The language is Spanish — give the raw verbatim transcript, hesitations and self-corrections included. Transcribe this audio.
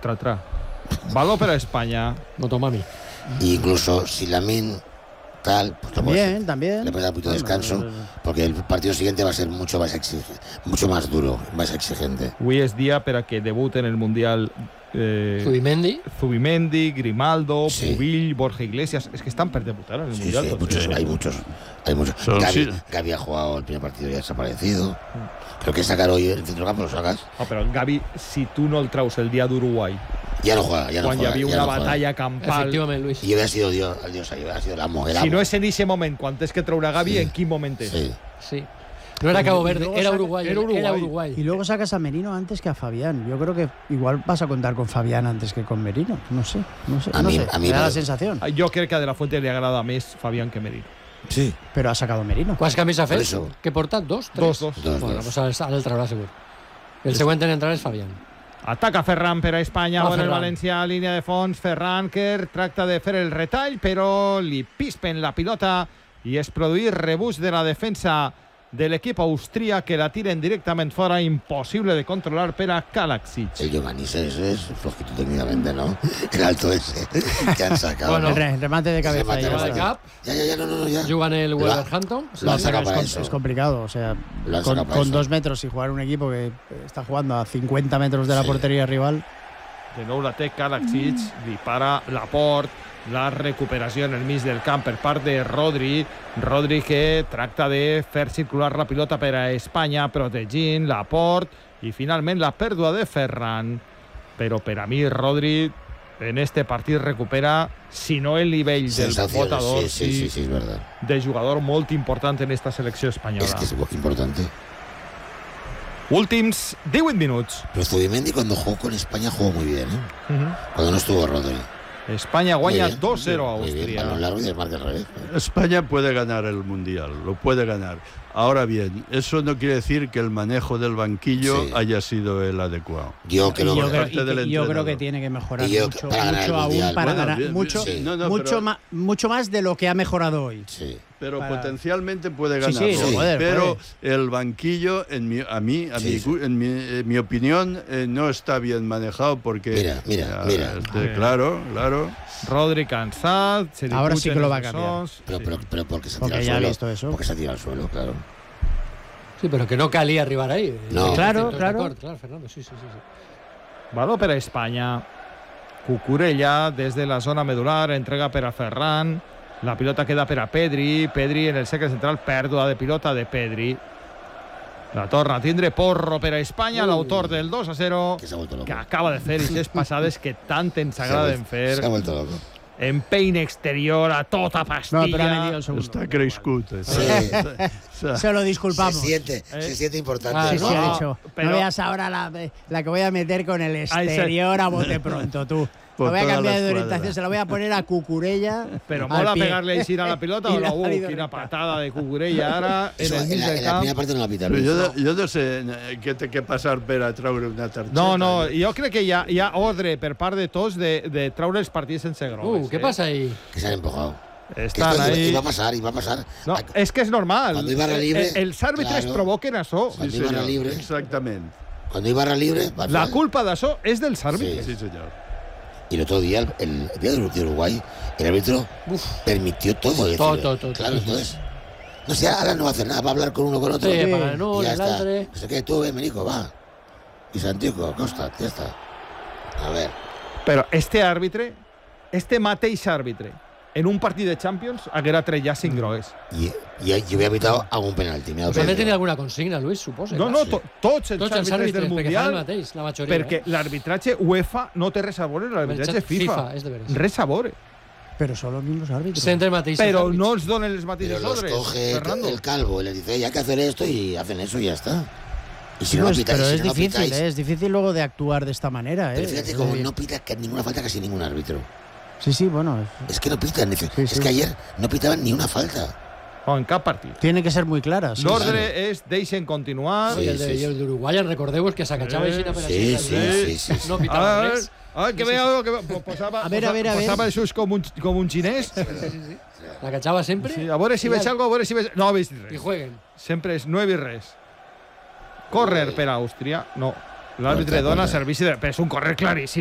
Tra, tra. Baló para España. Motomami. Incluso si Lamine tal, pues también, también. Le puede dar un poquito de descanso, porque el partido siguiente va a ser mucho más exigente, mucho más duro, más exigente. Avui és dia per a que debuten en el Mundial eh, Zubimendi, Zubimendi, Grimaldo, Sí. Pubil, Borja Iglesias. Es que están per debutar en el Sí, Mundial. sí, hay tots. muchos, hay muchos, hay muchos. Son- Gavi, sí. Gavi ha jugado el primer partido y ha desaparecido. Creo que sacar hoy el centrocampo lo sacas. Ah, però el Gavi, si tu no el traus el dia d'Uruguai, Ya no juega, ya no quan hi juega. havia ya una no juega. batalla campal, efectivament, Luis. Y hubiera sido Dios, el Dios ahí, hubiera sido el amo, el si amo. no és en ese moment, quan tens que treure Gavi, Sí. en quin moment és? Sí. Sí. No era Cabo Verde, luego era saca- Uruguay. era Uruguay. Era Uruguay. Y luego sacas a Merino antes que a Fabián. Yo creo que igual vas a contar con Fabián antes que con Merino. No sé, no sé. A no mí- sé, a mí me da me- la sensación. Jo crec que a De La Fuente li agrada més Fabián que Merino. Sí. Pero ha sacado Merino. Quants canvis ha Per fet? això. Què porta? Dos? Tres? Dos, dos. Dos, Bueno, dos. pues ara ara el traurà segur. El següent en entrar és Fabián. Ataca Ferran per a Espanya, Va, bon el Ferran. València, línia de fons, Ferran que tracta de fer el retall, però li pispen la pilota i es produeix rebús de la defensa de l'equip austríac que la tiren directament fora, impossible de controlar per a Kalaksic. El Giovanni ese es flojito técnicamente, ¿no? El alto ese que han sacado. Bueno, El, ¿no? re- el remate de cabeza. remate ya de Lleva está. de cabeza. cap, Ya, ya, ya, no, no, no, ya. juga en el Lo ha- Wolverhampton. Lo han Sí, sacado es, para com- eso. es complicado, o sea, Lo han con, sacado para con eso. dos metros y jugar un equipo que está jugando a cincuenta metros de la Sí. portería rival. De nou la té Kalaksic, li para Laporte, la recuperació en el mig del camp per part de Rodri. Rodri que tracta de fer circular la pilota per a Espanya, protegint Laporte i finalment la pèrdua de Ferran. Però per a mi Rodri en este partit recupera, si no el nivell del Sensaciones, votador, sí, sí, sí, sí, es verdad. de jugador molt important en esta selecció espanyola. Es que es importante. Últims divuit minuts. Pero Zubimendi cuando jugó con España jugó muy bien, ¿eh? Uh -huh. Cuando no estuvo Rodri. Espanya Muy guanya bien, dos cero a muy bien, Austria. balón largo y desmarque al revés. España puede ganar el Mundial, lo puede ganar. Ahora bien, eso no quiere decir que el manejo del banquillo Sí. haya sido el adecuado. Yo Y creo yo, que creo, parte y que- del y yo creo que entrenador. tiene que mejorar Y yo- mucho, para ganar mucho el aún Mundial. para Bueno, ganar bien, mucho, sí. No, no, mucho, pero- más, mucho más de lo que ha mejorado hoy. sí. Pero Para- potencialmente puede Sí, ganar. sí, lo puede, pero puede. el banquillo, en mi, a mí, a Sí, mi, sí. gu- en mi, en mi opinión, eh, no está bien manejado porque. Mira, mira, mira. este, claro, claro. Rodri cansat, se li Ahora pugen sí que lo va a els cambiar. bessons. Pero, Sí. pero, pero porque se ha Porque tirado ya al ha suelo. visto eso. Porque se ha tirado al suelo, claro. Sí, pero que no calia arribar ahí. No. Claro, Estoy claro. d'acord, claro, Fernando, sí, sí, sí. sí. Baló per a Espanya. Cucurella des de la zona medular, entrega per a Ferran. La pilota queda per a Pedri. Pedri en el cercle central, pèrdua de pilota de Pedri. La torna a tindre Porro per a Espanya, Uh. l'autor del dos a zero, Que se ha vuelto loco. que acaba de fer aquestes passades que tant ens Se ha agraden vuelto- fer. Se ha vuelto loco. Empeiny exterior a tota No, pero ha metido pastilla. el segundo. Está crescut. Sí. Se lo Se disculpamos. siente, Eh. se siente importante. Ah, Sí, sí, no, ha no, dicho. pero- No veas ahora la, la que voy a meter con el exterior a bote pronto, tú. Por Lo voy a toda cambiar la de escuadra. orientación, se la voy a poner a Cucurella. Però al mola pie. pegarle així a la pilota Y o le la ha uh, salido quina recta. patada de Cucurella ara en Eso, el en, mig la, del en la camp. primera parte no la pita Pero Luis. yo, yo no sé eh, qué té que passar per a treure una targeta. No, no, jo crec que hi ha, hi ha ordre per part de tots de, de treure els partits sense grogues. Uh, ¿qué eh? pasa ahí? Que se han empujado. Que Estan esto iba, ahí... iba a pasar, iba a pasar. No, Ah, és que és normal. Cuando hay barra libre, Eh, Els àrbitres claro. provoquen això. Cuando Sí, hay barra señor, libre, exactamente. cuando hay barra libre, va La al- culpa d'això és dels àrbitres. Sí, señor. Y el otro día, el, el día de Uruguay, el árbitro permitió todo. es Todo, decir, todo, todo. Claro, entonces. No sé, ahora no va a hacer nada, va a hablar con uno con otro. Sí, Sí. para y no, ya el está. altre. No sé qué, tú, ven, Menico, va. Y Santiago, Costa, ya está. A ver. Però este àrbitre, este mateix àrbitre, en un partit de Champions haguera tret ja cinc grogues. Y, y, y hubiera pitado algún penalti. Me ha dado Pues han de pena. tenir alguna consigna, Luis, suposo. No, no, to, tots els Tots els àrbitres del àrbitres, perquè fan el Mundial, mateix, la majoria. perquè eh? l'arbitratge UEFA no té res a veure amb l'arbitratge FIFA. FIFA, és de veres. Res a veure. Pero son los mismos árbitros. Entre mateixos Però àrbits. no els donen els Pero mateixos los ordres, coge Fernando. el calvo y les dice, "Oye, hay que hacer esto", y hacen eso y ya está. Y si no, No no es- pitáis, pero si es no, no difícil, pitáis. ¿eh? Es difícil luego de actuar de esta manera. Pero ¿eh? fíjate Es cómo decir, no pita ca- ninguna falta casi ningún árbitro. Sí, sí, bueno. es- Es que no pitan. dice, Sí, es sí. que ayer no pitaban ni una falta. O en cap partit. Tiene que ser muy clara. sí, L'ordre és deixen continuar. I el de, Sí, sí, i el d'Uruguai, recordeu-vos que s'acatxava Sí, així per Sí, així. sí, sí. sí, sí, sí. No A pitava ver, res. a ver, que veo que veo. Posava, A ver, a ver, a ver. posava els ulls com un, com un xinès. L'acatxava sempre Sí, a veure si veig algo, a veure si veig... No ha vist i res. jueguen. Sempre és no he vist res. Córrer per a Àustria. No. L'àrbitre Correcte, dona correcte. servici de... Però és un córrer claríssim.